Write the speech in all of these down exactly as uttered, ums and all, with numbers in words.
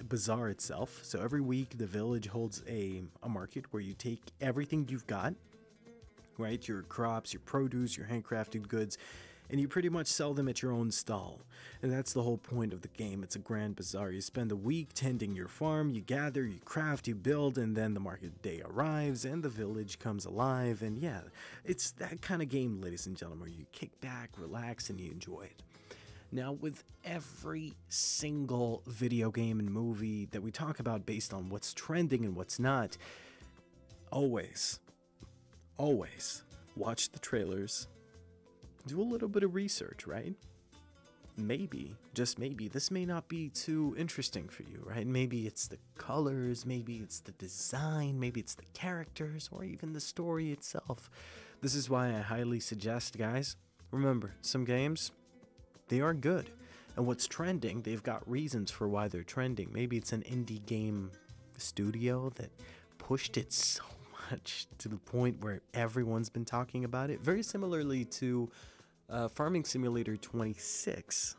bazaar itself. So every week, the village holds a, a market where you take everything you've got, right? Your crops, your produce, your handcrafted goods, and you pretty much sell them at your own stall. And that's the whole point of the game. It's a grand bazaar. You spend a week tending your farm, you gather, you craft, you build, and then the market day arrives and the village comes alive. And yeah, it's that kind of game, ladies and gentlemen, where you kick back, relax, and you enjoy it. Now, with every single video game and movie that we talk about based on what's trending and what's not, always, always watch the trailers. Do a little bit of research, right? Maybe, just maybe, this may not be too interesting for you, right? Maybe it's the colors, maybe it's the design, maybe it's the characters, or even the story itself. This is why I highly suggest, guys, remember, some games, they are good. And what's trending, they've got reasons for why they're trending. Maybe it's an indie game studio that pushed it so much to the point where everyone's been talking about it. Very similarly to uh, Farming Simulator twenty-six.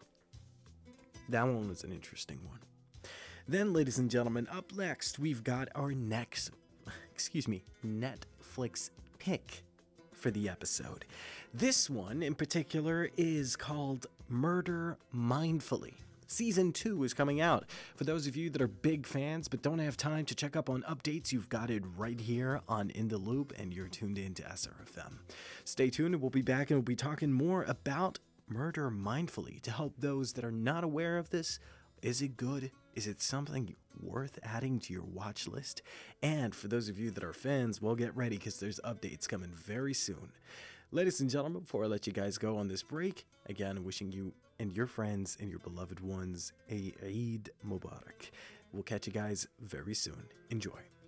That one was an interesting one. Then, ladies and gentlemen, up next, we've got our next, excuse me, Netflix pick for the episode. This one in particular is called Murder Mindfully. Season two is coming out. For those of you that are big fans but don't have time to check up on updates, you've got it right here on In the Loop, and you're tuned in to S R F M. Stay tuned, and we'll be back and we'll be talking more about Murder Mindfully to help those that are not aware of this. Is it good? Is it something worth adding to your watch list? And for those of you that are fans, well, get ready because there's updates coming very soon. Ladies and gentlemen, before I let you guys go on this break, again, wishing you and your friends and your beloved ones a Eid Mubarak. We'll catch you guys very soon. Enjoy.